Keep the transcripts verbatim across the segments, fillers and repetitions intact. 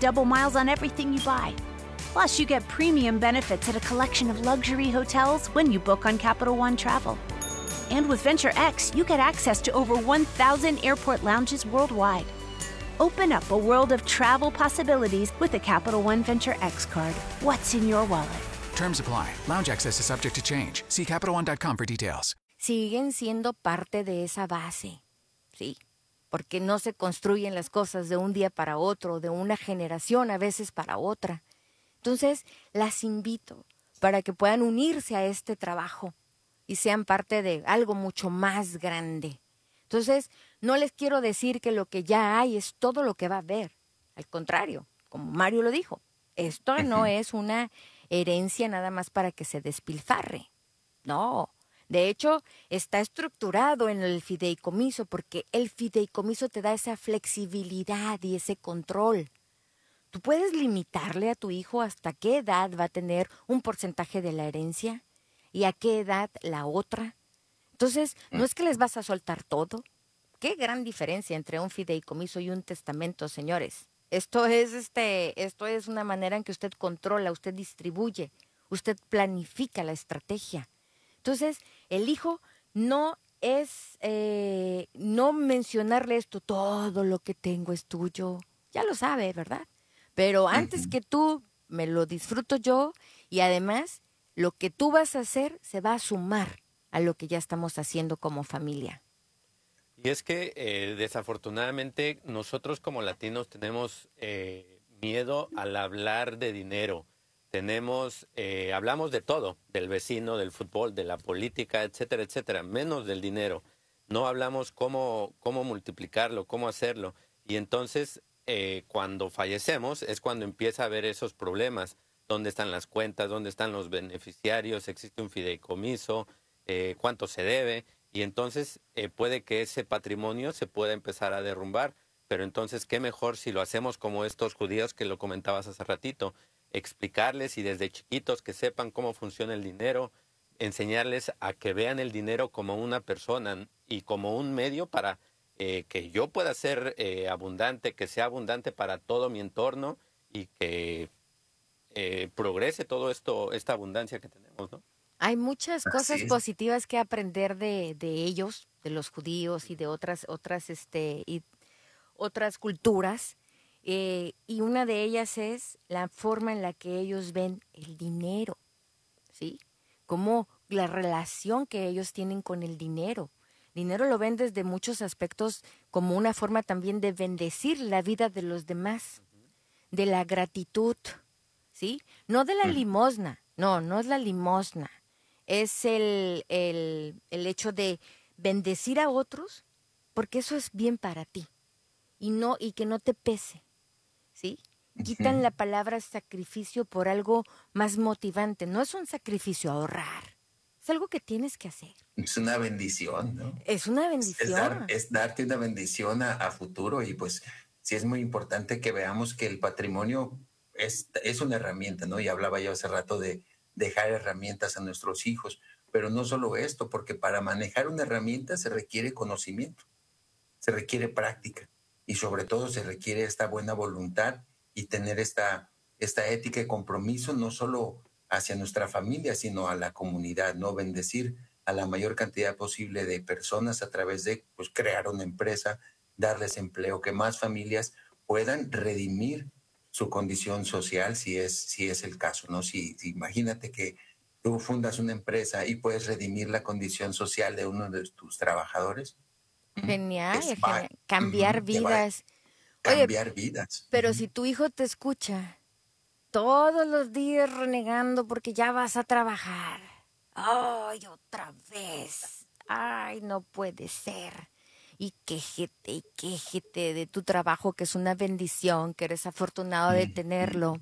double miles on everything you buy. Plus, you get premium benefits at a collection of luxury hotels when you book on Capital One Travel. And with Venture X, you get access to over one thousand airport lounges worldwide. Open up a world of travel possibilities with the Capital One Venture X card. What's in your wallet? Terms apply. Lounge access is subject to change. See Capital One dot com for details. Siguen siendo parte de esa base, ¿sí? Porque no se construyen las cosas de un día para otro, de una generación a veces para otra. Entonces, las invito para que puedan unirse a este trabajo y sean parte de algo mucho más grande. Entonces, no les quiero decir que lo que ya hay es todo lo que va a haber. Al contrario, como Mario lo dijo, esto no es una herencia nada más para que se despilfarre. No, de hecho, está estructurado en el fideicomiso porque el fideicomiso te da esa flexibilidad y ese control. Tú puedes limitarle a tu hijo hasta qué edad va a tener un porcentaje de la herencia y a qué edad la otra. Entonces, no es que les vas a soltar todo. Qué gran diferencia entre un fideicomiso y un testamento, señores. Esto es, este, esto es una manera en que usted controla, usted distribuye, usted planifica la estrategia. Entonces, el hijo no es, eh, no mencionarle esto, todo lo que tengo es tuyo. Ya lo sabe, ¿verdad? Pero antes que tú, me lo disfruto yo y además, lo que tú vas a hacer se va a sumar a lo que ya estamos haciendo como familia. Y es que eh, desafortunadamente nosotros como latinos tenemos eh, miedo al hablar de dinero. Tenemos, eh, hablamos de todo, del vecino, del fútbol, de la política, etcétera, etcétera, menos del dinero. No hablamos cómo, cómo multiplicarlo, cómo hacerlo. Y entonces, eh, cuando fallecemos es cuando empieza a haber esos problemas. ¿Dónde están las cuentas? ¿Dónde están los beneficiarios? ¿Existe un fideicomiso? Eh, ¿Cuánto se debe? Y entonces eh, puede que ese patrimonio se pueda empezar a derrumbar. Pero entonces, ¿qué mejor si lo hacemos como estos judíos que lo comentabas hace ratito? Explicarles y desde chiquitos que sepan cómo funciona el dinero, enseñarles a que vean el dinero como una persona y como un medio para eh, que yo pueda ser eh, abundante, que sea abundante para todo mi entorno y que eh, progrese todo esto, esta abundancia que tenemos, ¿no? Hay muchas cosas positivas que aprender de, de ellos, de los judíos y de otras, otras, este, y otras culturas. Eh, y una de ellas es la forma en la que ellos ven el dinero, ¿sí? Como la relación que ellos tienen con el dinero. Dinero lo ven desde muchos aspectos como una forma también de bendecir la vida de los demás, de la gratitud, ¿sí? No de la limosna, no, no es la limosna. Es el, el, el hecho de bendecir a otros porque eso es bien para ti y, no, y que no te pese, ¿sí? Quitan la palabra sacrificio por algo más motivante. No es un sacrificio ahorrar, es algo que tienes que hacer. Es una bendición, ¿no? Es una bendición. Es, dar, es darte una bendición a, a futuro y pues sí es muy importante que veamos que el patrimonio es, es una herramienta, ¿no? Y hablaba yo hace rato de dejar herramientas a nuestros hijos, pero no solo esto, porque para manejar una herramienta se requiere conocimiento, se requiere práctica y sobre todo se requiere esta buena voluntad y tener esta, esta ética y compromiso no solo hacia nuestra familia, sino a la comunidad, ¿no? Bendecir a la mayor cantidad posible de personas a través de pues, crear una empresa, darles empleo, que más familias puedan redimir su condición social si es, si es el caso, ¿no? Si, si imagínate que tú fundas una empresa y puedes redimir la condición social de uno de tus trabajadores. Genial, Es, genial. Cambiar uh, vidas. Cambiar Oye, vidas. Pero uh-huh. si tu hijo te escucha todos los días renegando porque ya vas a trabajar. ¡Ay, otra vez! ¡Ay, no puede ser! Y quéjete y quéjete de tu trabajo, que es una bendición, que eres afortunado de tenerlo.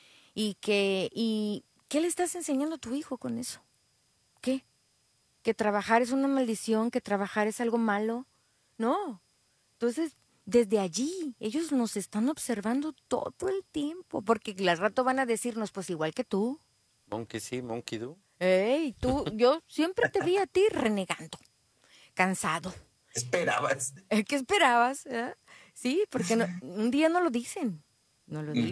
Y que, y ¿qué le estás enseñando a tu hijo con eso? ¿Qué? ¿Que trabajar es una maldición? ¿Que trabajar es algo malo? No. Entonces, desde allí, ellos nos están observando todo el tiempo, porque al rato van a decirnos, pues igual que tú. Monkey sí, monkey do. Ey, tú, yo siempre te vi a ti renegando, cansado. Esperabas. ¿Qué esperabas? ¿Eh? Sí, porque no, un día no lo dicen. No lo dicen.